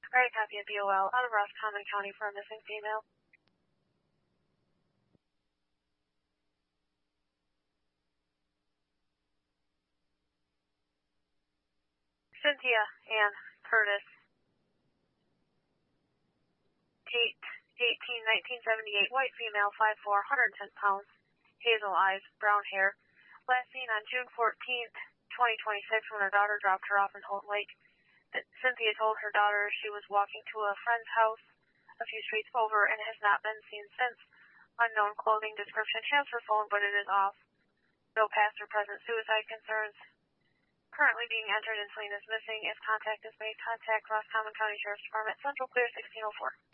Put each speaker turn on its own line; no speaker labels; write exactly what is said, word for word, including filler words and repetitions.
Write a copy of B O L out of Roscommon County for a missing female. Cynthia Ann Curtis. Date eighteen nineteen seventy-eight, white female, five foot four, one hundred ten pounds, hazel eyes, brown hair. Last seen on June fourteenth, twenty twenty-six, when her daughter dropped her off in Houghton Lake. Cynthia told her daughter she was walking to a friend's house a few streets over and has not been seen since. Unknown clothing description has her phone, but it is off. No past or present suicide concerns. Currently being entered in Selena's missing. If contact is made, contact Roscommon County Sheriff's Department, Central Clear sixteen oh four.